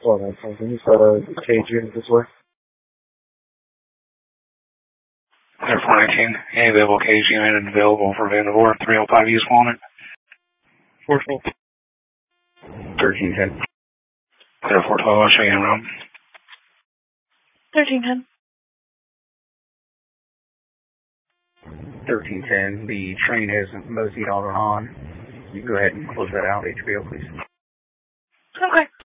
Hold on, can you set a cage unit this way? Air 419, any available cage unit available for Vandalore, 305 East Walnut. 1310. Air 412, I'll show you in room. 1310. 1310, the train is moseyed on. You can go ahead and close that out, HBO, please. Okay.